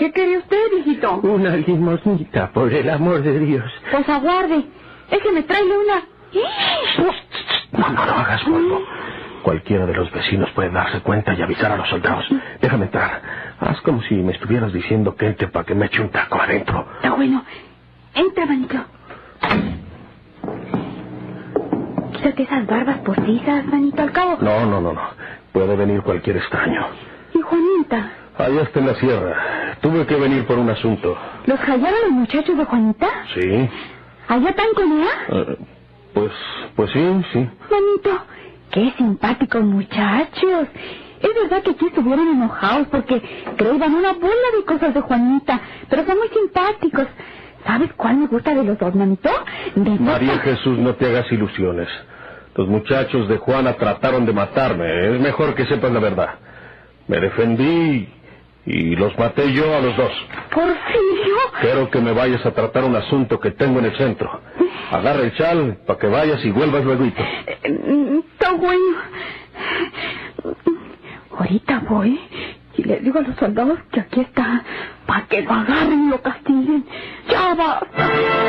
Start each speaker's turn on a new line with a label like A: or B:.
A: ¿Qué quería usted, viejito?
B: Una limosnita, por el amor de Dios.
A: Pues aguarde. Déjeme traerle una.
B: No hagas fuego. Cualquiera de los vecinos puede darse cuenta y avisar a los soldados. Déjame entrar. Haz como si me estuvieras diciendo que entre para que me eche un taco adentro.
A: Está bueno. Entra, manito. Quítate esas barbas postizas, manito, al cabo.
B: No. Puede venir cualquier extraño.
A: ¿Y Juanita?
B: Allá está en la sierra. Tuve que venir por un asunto.
A: ¿Los hallaron los muchachos de Juanita?
B: Sí.
A: ¿Allá están con ella?
B: Pues sí.
A: Manito, qué simpáticos muchachos. Es verdad que aquí estuvieron enojados porque creían una bola de cosas de Juanita, pero son muy simpáticos. ¿Sabes cuál me gusta de los dos, manito?
B: María Jesús, no te hagas ilusiones. Los muchachos de Juana trataron de matarme. Es mejor que sepas la verdad. Me defendí y los maté yo a los dos.
A: ¿Porfirio?
B: Quiero que me vayas a tratar un asunto que tengo en el centro. Agarra el chal para que vayas y vuelvas lueguito.
A: Está bueno. Ahorita voy y les digo a los soldados que aquí está, para que lo agarren y lo castiguen. ¡Ya va!